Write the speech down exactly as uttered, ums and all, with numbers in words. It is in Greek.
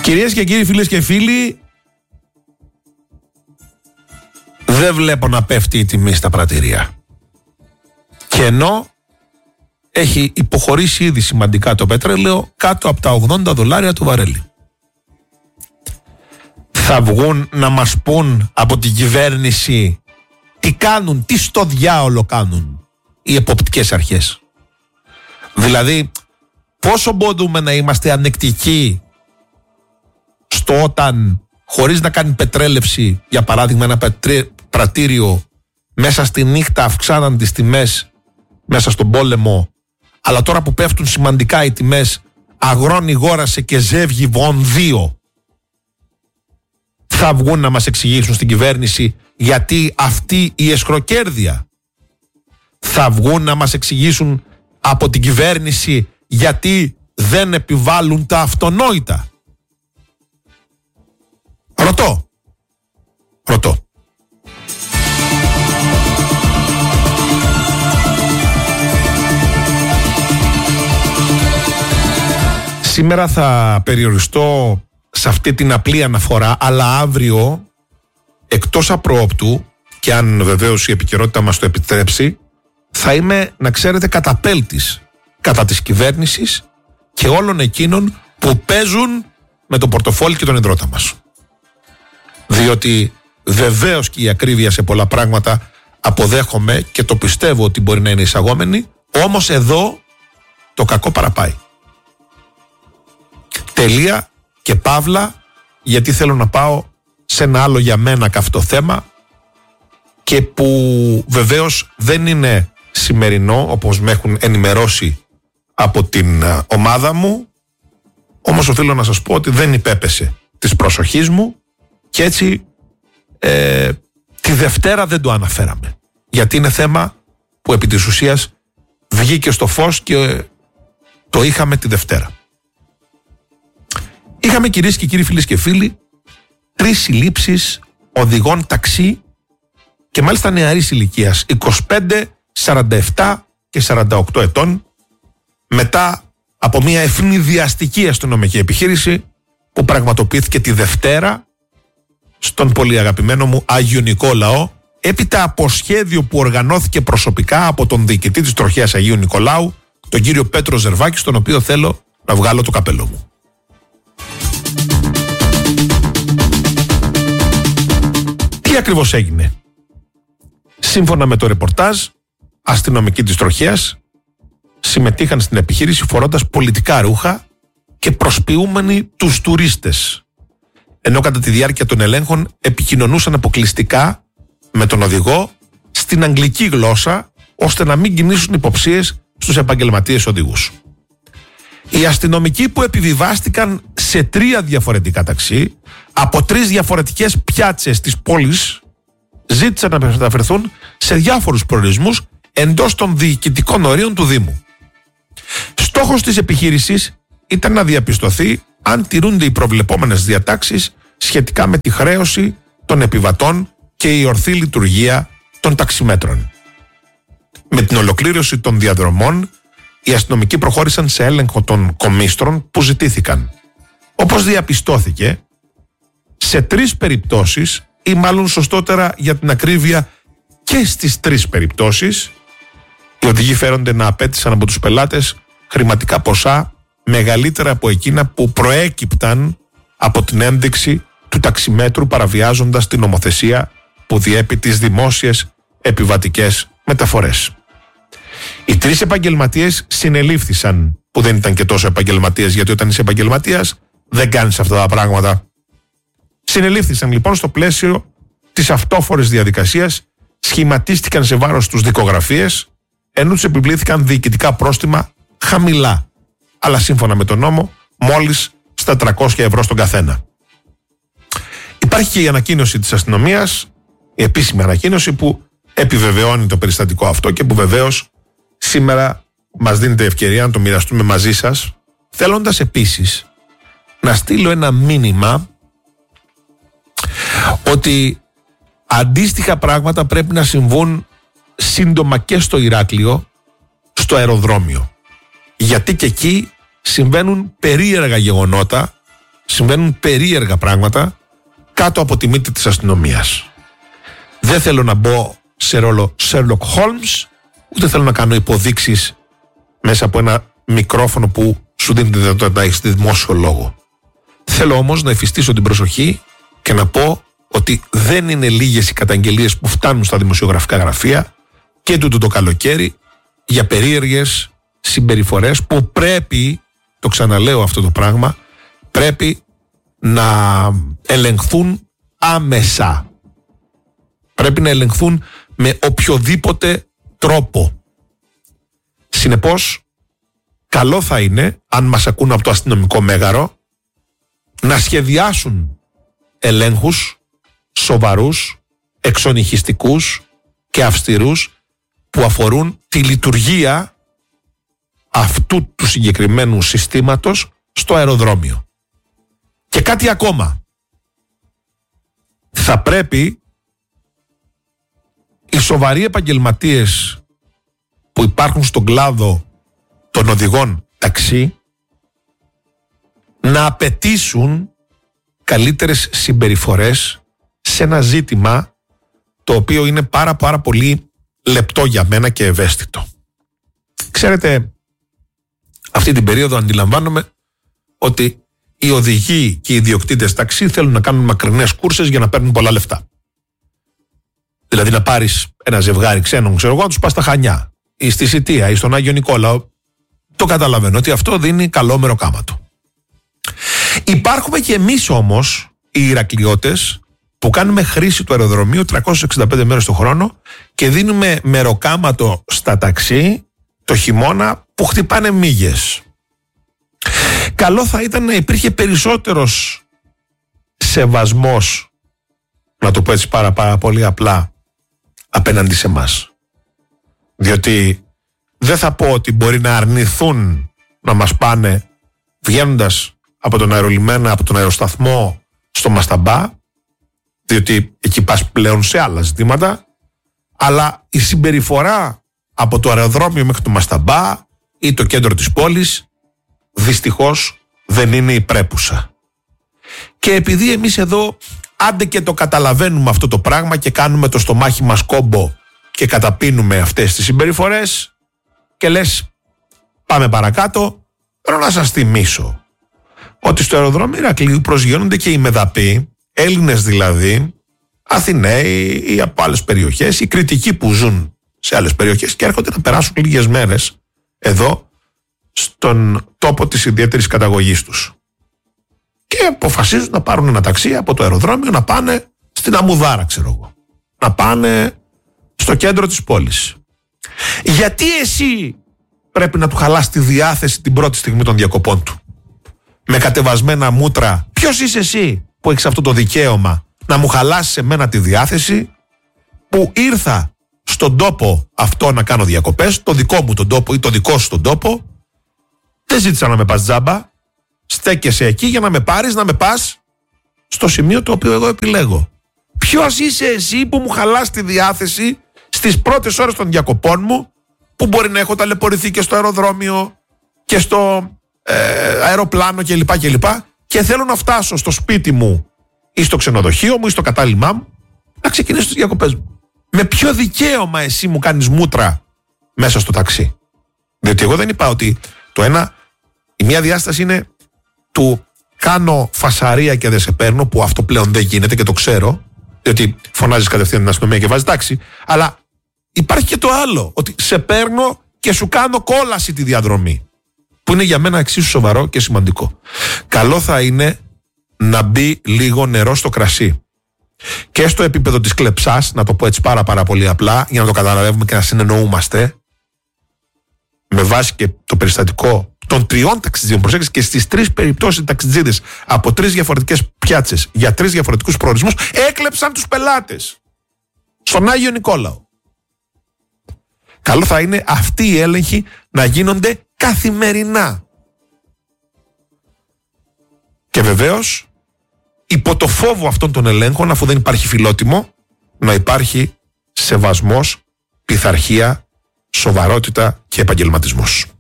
Κυρίες και κύριοι, φίλες και φίλοι, δεν βλέπω να πέφτει η τιμή στα πρατήρια. Και ενώ έχει υποχωρήσει ήδη σημαντικά το πετρέλαιο κάτω από τα ογδόντα δολάρια το βαρέλι. Θα βγουν να μας πούν από την κυβέρνηση τι κάνουν, τι στο διάολο κάνουν οι εποπτικές αρχές. Δηλαδή, πόσο μπορούμε να είμαστε ανεκτικοί στο όταν, χωρίς να κάνει πετρέλευση, για παράδειγμα ένα πετρέ, πρατήριο, μέσα στη νύχτα αυξάναν τις τιμές μέσα στον πόλεμο, αλλά τώρα που πέφτουν σημαντικά οι τιμές, αγρώνει γόρασε και ζεύγει βονδύο. Θα βγουν να μας εξηγήσουν στην κυβέρνηση γιατί αυτή η εσχροκέρδεια. Θα βγουν να μας εξηγήσουν από την κυβέρνηση γιατί δεν επιβάλλουν τα αυτονόητα. Ρωτώ. Ρωτώ. Σήμερα θα περιοριστώ σε αυτή την απλή αναφορά, αλλά αύριο, εκτός απροόπτου, και αν βεβαίως η επικαιρότητα μας το επιτρέψει, θα είμαι, να ξέρετε, καταπέλτης κατά της κυβέρνησης και όλων εκείνων που παίζουν με το πορτοφόλι και τον ιδρώτα μας. Διότι βεβαίως και η ακρίβεια σε πολλά πράγματα αποδέχομαι και το πιστεύω ότι μπορεί να είναι εισαγόμενη, όμως εδώ το κακό παραπάει. Τελεία και παύλα, γιατί θέλω να πάω σε ένα άλλο για μένα καυτό θέμα και που βεβαίως δεν είναι σημερινό, όπως με έχουν ενημερώσει από την ομάδα μου, όμως οφείλω να σας πω ότι δεν υπέπεσε της προσοχής μου και έτσι ε, τη Δευτέρα δεν το αναφέραμε, γιατί είναι θέμα που επί της ουσίας βγήκε στο φως και το είχαμε τη Δευτέρα. Είχαμε, κυρίες και κύριοι, φίλες και φίλοι, τρεις συλλήψεις οδηγών ταξί και μάλιστα νεαρής ηλικίας, είκοσι πέντε, σαράντα επτά και σαράντα οκτώ ετών, μετά από μια ευνηδιαστική αστυνομική επιχείρηση που πραγματοποιήθηκε τη Δευτέρα στον πολύ αγαπημένο μου Άγιο Νικόλαο, έπειτα από σχέδιο που οργανώθηκε προσωπικά από τον διοικητή της τροχέας Αγίου Νικολάου, τον κύριο Πέτρο Ζερβάκη, στον οποίο θέλω να βγάλω το καπέλο μου. Τι ακριβώς έγινε? Σύμφωνα με το ρεπορτάζ, αστυνομικοί της τροχέας συμμετείχαν στην επιχείρηση φορώντας πολιτικά ρούχα και προσποιούμενοι τους τουρίστες, ενώ κατά τη διάρκεια των ελέγχων επικοινωνούσαν αποκλειστικά με τον οδηγό στην αγγλική γλώσσα, ώστε να μην κινήσουν υποψίες στους επαγγελματίες οδηγούς. Οι αστυνομικοί που επιβιβάστηκαν σε τρία διαφορετικά ταξί από τρεις διαφορετικές πιάτσες της πόλης ζήτησαν να μεταφερθούν σε διάφορους προορισμούς εντός των διοικητικών ορίων του Δήμου. Στόχος της επιχείρησης ήταν να διαπιστωθεί αν τηρούνται οι προβλεπόμενες διατάξεις σχετικά με τη χρέωση των επιβατών και η ορθή λειτουργία των ταξιμέτρων. Με την ολοκλήρωση των διαδρομών, οι αστυνομικοί προχώρησαν σε έλεγχο των κομίστρων που ζητήθηκαν. Όπως διαπιστώθηκε, σε τρεις περιπτώσεις, ή μάλλον σωστότερα για την ακρίβεια και στις τρεις περιπτώσεις, οι οδηγοί φέρονται να απέτησαν από τους πελάτες χρηματικά ποσά μεγαλύτερα από εκείνα που προέκυπταν από την ένδειξη του ταξιμέτρου, παραβιάζοντας την νομοθεσία που διέπει τις δημόσιες επιβατικές μεταφορές. Οι τρεις επαγγελματίες συνελήφθησαν, που δεν ήταν και τόσο επαγγελματίες, γιατί όταν είσαι επαγγελματίας δεν κάνεις αυτά τα πράγματα. Συνελήφθησαν λοιπόν στο πλαίσιο της αυτόφορης διαδικασίας, σχηματίστηκαν σε βάρος τους δικογραφίες, ενώ τους επιβλήθηκαν διοικητικά πρόστιμα χαμηλά, αλλά σύμφωνα με τον νόμο μόλις στα τριακόσια ευρώ στον καθένα. Υπάρχει και η ανακοίνωση της αστυνομίας, η επίσημη ανακοίνωση που επιβεβαιώνει το περιστατικό αυτό και που βεβαίως σήμερα μας δίνεται ευκαιρία να το μοιραστούμε μαζί σας, θέλοντας επίσης να στείλω ένα μήνυμα ότι αντίστοιχα πράγματα πρέπει να συμβούν σύντομα και στο Ηράκλειο, στο αεροδρόμιο. Γιατί και εκεί συμβαίνουν περίεργα γεγονότα συμβαίνουν περίεργα πράγματα κάτω από τη μύτη της αστυνομίας. Δεν θέλω να μπω σε ρόλο Sherlock Holmes, ούτε θέλω να κάνω υποδείξεις μέσα από ένα μικρόφωνο που σου δίνει τη δυνατότητα να έχεις δημόσιο λόγο. Θέλω όμως να εφιστήσω την προσοχή και να πω ότι δεν είναι λίγες οι καταγγελίες που φτάνουν στα δημοσιογραφικά γραφεία και τούτο το καλοκαίρι για περίεργες συμπεριφορές που πρέπει, το ξαναλέω αυτό το πράγμα, πρέπει να ελεγχθούν άμεσα. Πρέπει να ελεγχθούν με οποιοδήποτε τρόπο. Συνεπώς, καλό θα είναι, αν μας ακούν από το αστυνομικό μέγαρο, να σχεδιάσουν ελέγχους σοβαρούς, εξονυχιστικούς και αυστηρούς που αφορούν τη λειτουργία αυτού του συγκεκριμένου συστήματος στο αεροδρόμιο. Και κάτι ακόμα. Θα πρέπει οι σοβαροί επαγγελματίες που υπάρχουν στον κλάδο των οδηγών ταξί να απαιτήσουν καλύτερες συμπεριφορές σε ένα ζήτημα το οποίο είναι πάρα πάρα πολύ λεπτό για μένα και ευαίσθητο. Ξέρετε, αυτή την περίοδο αντιλαμβάνομαι ότι οι οδηγοί και οι ιδιοκτήτες ταξί θέλουν να κάνουν μακρινές κούρσες για να παίρνουν πολλά λεφτά. Δηλαδή να πάρεις ένα ζευγάρι ξένων, ξέρω εγώ, να τους πας στα Χανιά ή στη Σιτία ή στον Άγιο Νικόλαο. Το καταλαβαίνω ότι αυτό δίνει καλό μεροκάματο. Υπάρχουμε και εμείς όμως οι Ηρακλειώτες που κάνουμε χρήση του αεροδρομίου τριακόσιες εξήντα πέντε μέρες το χρόνο και δίνουμε μεροκάματο στα ταξί το χειμώνα που χτυπάνε μύγες. Καλό θα ήταν να υπήρχε περισσότερος σεβασμός, να το πω έτσι πάρα, πάρα πολύ απλά, απέναντι σε εμάς. Διότι δεν θα πω ότι μπορεί να αρνηθούν να μας πάνε βγαίνοντας από τον αερολιμένα, από τον αεροσταθμό στο Μασταμπά, διότι εκεί πας πλέον σε άλλα ζητήματα, αλλά η συμπεριφορά από το αεροδρόμιο μέχρι το Μασταμπά ή το κέντρο της πόλης δυστυχώς δεν είναι η πρέπουσα. Και επειδή εμείς εδώ άντε και το καταλαβαίνουμε αυτό το πράγμα και κάνουμε το στομάχι μας κόμπο και καταπίνουμε αυτές τις συμπεριφορές και λες πάμε παρακάτω, θέλω να σας θυμίσω ότι στο αεροδρόμιο Ηρακλείου προσγειώνονται και οι μεδαποί, Έλληνες δηλαδή, Αθηναίοι ή από άλλες περιοχές, οι κριτικοί που ζουν σε άλλες περιοχές και έρχονται να περάσουν λίγες μέρες εδώ στον τόπο της ιδιαίτερης καταγωγής τους. Και αποφασίζουν να πάρουν ένα ταξί από το αεροδρόμιο να πάνε στην Αμμουδάρα, ξέρω εγώ. Να πάνε στο κέντρο της πόλης. Γιατί εσύ πρέπει να του χαλάς τη διάθεση την πρώτη στιγμή των διακοπών του? Με κατεβασμένα μούτρα. Ποιος είσαι εσύ που έχεις αυτό το δικαίωμα να μου χαλάσεις σε μένα τη διάθεση που ήρθα στον τόπο αυτό να κάνω διακοπές, το δικό μου τον τόπο ή το δικό σου τον τόπο? Δεν ζήτησα να με πας τζάμπα. Στέκεσαι εκεί για να με πάρεις, να με πας στο σημείο το οποίο εγώ επιλέγω. Ποιος είσαι εσύ που μου χαλάς τη διάθεση στις πρώτες ώρες των διακοπών μου, που μπορεί να έχω ταλαιπωρηθεί και στο αεροδρόμιο και στο ε, αεροπλάνο κλπ, κλπ. Και θέλω να φτάσω στο σπίτι μου ή στο ξενοδοχείο μου ή στο κατάλημά μου να ξεκινήσω τις διακοπές μου. Με ποιο δικαίωμα εσύ μου κάνεις μούτρα μέσα στο ταξί? Διότι εγώ δεν είπα ότι το ένα, η μία διάσταση είναι του κάνω φασαρία και δεν σε παίρνω, που αυτό πλέον δεν γίνεται και το ξέρω, διότι φωνάζεις κατευθείαν την αστυνομία και βάζεις τάξη. Αλλά υπάρχει και το άλλο, ότι σε παίρνω και σου κάνω κόλαση τη διαδρομή, που είναι για μένα εξίσου σοβαρό και σημαντικό. Καλό θα είναι να μπει λίγο νερό στο κρασί. Και στο επίπεδο της κλεψάς, να το πω έτσι πάρα πάρα πολύ απλά, για να το καταλαβαίνουμε και να συνεννοούμαστε, με βάση και το περιστατικό των τριών ταξιτζίδων. Προσέξτε, και στις τρεις περιπτώσεις οι ταξιτζίδες από τρεις διαφορετικές πιάτσες για τρεις διαφορετικούς προορισμούς έκλεψαν τους πελάτες στον Άγιο Νικόλαο. Καλό θα είναι αυτοί οι έλεγχοι να γίνονται καθημερινά. Και βεβαίως υπό το φόβο αυτών των ελέγχων, αφού δεν υπάρχει φιλότιμο, να υπάρχει σεβασμός, πειθαρχία, σοβαρότητα και επαγγελματισμός.